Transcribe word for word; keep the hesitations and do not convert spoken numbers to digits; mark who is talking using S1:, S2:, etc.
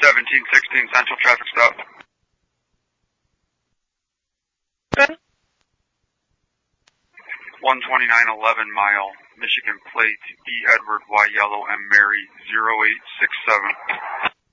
S1: seventeen sixteen Central traffic stop. one twenty-nine eleven mile, Michigan plate, E. Edward, Y. Yellow, M. Mary, zero eight six seven.